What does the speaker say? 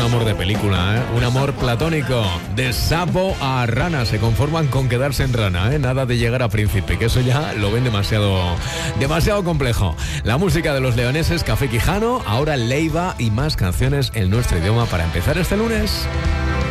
amor de película, ¿eh? Un amor platónico. De sapo a rana. Se conforman con quedarse en rana, ¿eh? Nada de llegar a príncipe, que eso ya lo ven demasiado complejo. La música de los leoneses, Café Quijano, ahora Leiva y más canciones en nuestro idioma para empezar este lunes.